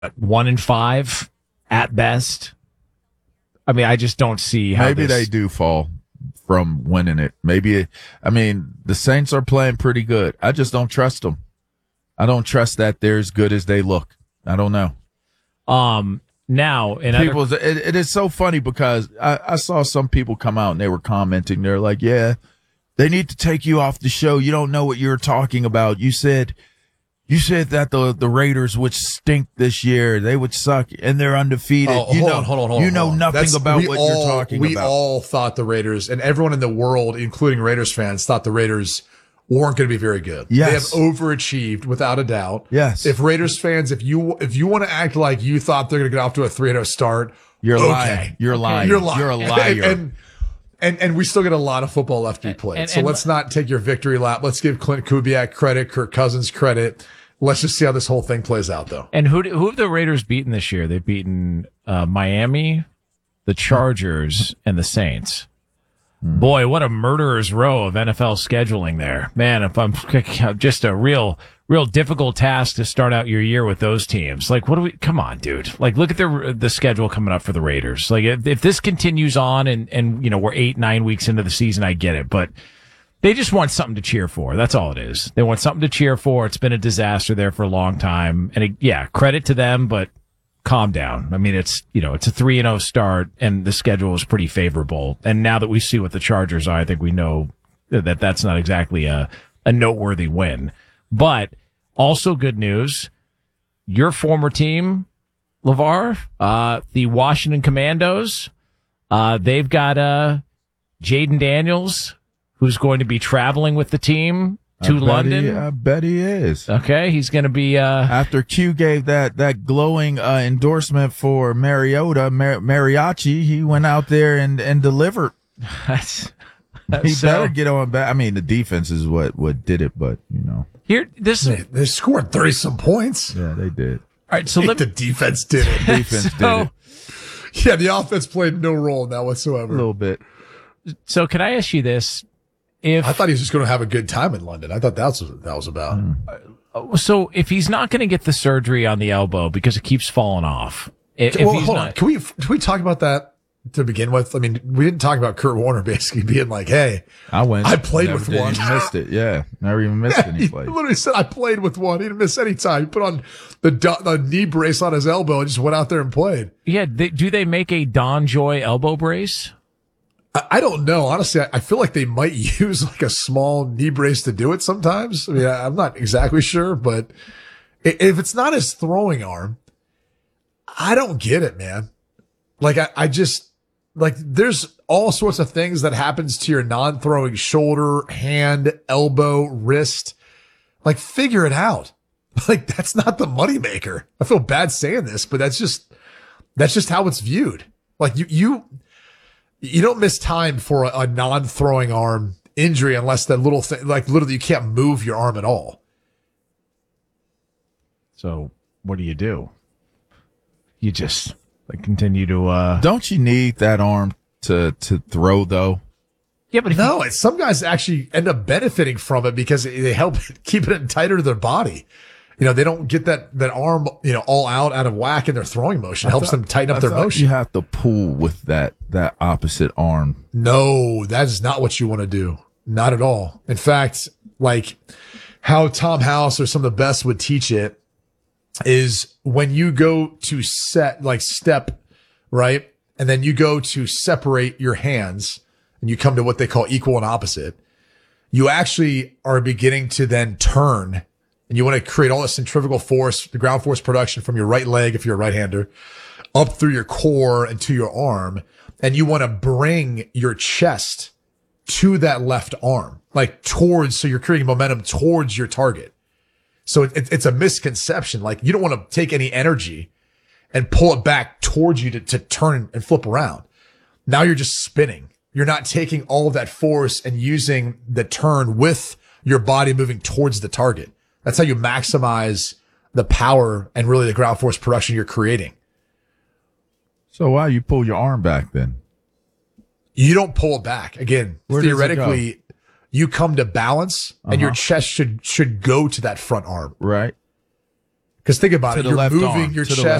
1-5 at best. I mean, I just don't see how maybe they do fall from winning it. Maybe, the Saints are playing pretty good. I just don't trust them. I don't trust that they're as good as they look. I don't know. Now, it is so funny because I saw some people come out and they were commenting. They're like, yeah, they need to take you off the show. You don't know what you're talking about. You said that the Raiders would stink this year. They would suck, and they're undefeated. Hold on. You know nothing about what you're talking about. We all thought the Raiders, and everyone in the world, including Raiders fans, thought the Raiders weren't going to be very good. Yes. They have overachieved without a doubt. Yes. If Raiders fans, if you want to act like you thought they're going to get off to a 3-0 start, you're okay. lying. You're lying. You're lying. You're a liar. And we still get a lot of football left to be played. So let's not take your victory lap. Let's give Clint Kubiak credit, Kirk Cousins credit. Let's just see how this whole thing plays out, though. And who have the Raiders beaten this year? They've beaten Miami, the Chargers, and the Saints. Boy, what a murderer's row of NFL scheduling there. Man, if I'm just a real difficult task to start out your year with those teams. Like, come on, dude. Like, look at the schedule coming up for the Raiders. Like, if this continues on and we're 8-9 weeks into the season, I get it. But they just want something to cheer for. That's all it is. They want something to cheer for. It's been a disaster there for a long time. And credit to them, but calm down. I mean, it's a 3-0 start and the schedule is pretty favorable. And now that we see what the Chargers are, I think we know that that's not exactly a noteworthy win. But also good news. Your former team, LeVar, the Washington Commandos, they've got Jaden Daniels, who's going to be traveling with the team to London. I bet he is. Okay, he's going to be after Q gave that glowing endorsement for Mariachi, he went out there and delivered. He better get on back. I mean, the defense is what did it, but they scored 30-some points. Yeah, they did. All right, so the defense did it. Defense did it. Yeah, the offense played no role in that whatsoever. A little bit. So can I ask you this? I thought he was just going to have a good time in London. I thought that's what that was about. So if he's not going to get the surgery on the elbow because it keeps falling off, hold on. Can we talk about that to begin with? I mean, we didn't talk about Kurt Warner basically being like, "Hey, I played with one, missed it. Yeah, never even missed any play." He literally said, "I played with one. He didn't miss any time. He put on the knee brace on his elbow and just went out there and played." Yeah. Do they make a Don Joy elbow brace? I don't know. Honestly, I feel like they might use like a small knee brace to do it sometimes. I mean, I'm not exactly sure, but if it's not his throwing arm, I don't get it, man. Like, I just, like, there's all sorts of things that happens to your non-throwing shoulder, hand, elbow, wrist. Like, figure it out. Like, that's not the moneymaker. I feel bad saying this, but that's just how it's viewed. Like, you don't miss time for a non-throwing arm injury unless that little thing, like literally you can't move your arm at all. So what do? You just continue to, don't you need that arm to throw though? Yeah, but some guys actually end up benefiting from it because they help keep it tighter to their body. They don't get that arm, all out of whack in their throwing motion. It helps them tighten up their motion. You have to pull with that opposite arm. No, that is not what you want to do. Not at all. In fact, like how Tom House or some of the best would teach it is when you go to step, right? And then you go to separate your hands and you come to what they call equal and opposite. You actually are beginning to then turn. And you want to create all the centrifugal force, the ground force production from your right leg, if you're a right-hander, up through your core and to your arm. And you want to bring your chest to that left arm, so you're creating momentum towards your target. So it's a misconception. Like, you don't want to take any energy and pull it back towards you to turn and flip around. Now you're just spinning. You're not taking all of that force and using the turn with your body moving towards the target. That's how you maximize the power and really the ground force production you're creating. So why you pull your arm back then? You don't pull it back. Again, theoretically, you come to balance and your chest should go to that front arm. Right. Because think about To it, the you're left moving arm, your to the chest